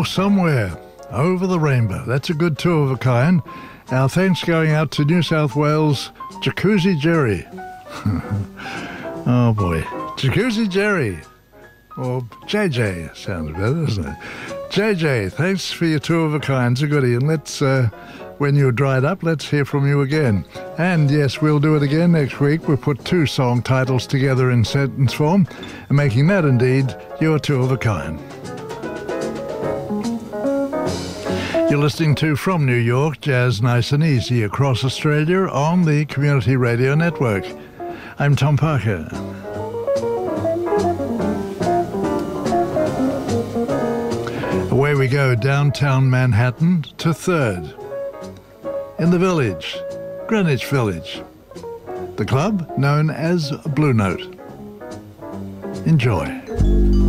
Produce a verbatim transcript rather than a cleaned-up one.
or somewhere over the rainbow. That's a good two of a kind. Our thanks going out to New South Wales, Jacuzzi Jerry. Oh boy, Jacuzzi Jerry. Or J J sounds better, doesn't it? J J, thanks for your two of a kind. It's a goodie. And let's, uh, when you're dried up, let's hear from you again. And yes, we'll do it again next week. We'll put two song titles together in sentence form, and making that indeed your two of a kind. You're listening to From New York, Jazz Nice and Easy across Australia on the Community Radio Network. I'm Tom Parker. Away we go, downtown Manhattan to Third. In the Village, Greenwich Village. The club known as Blue Note. Enjoy.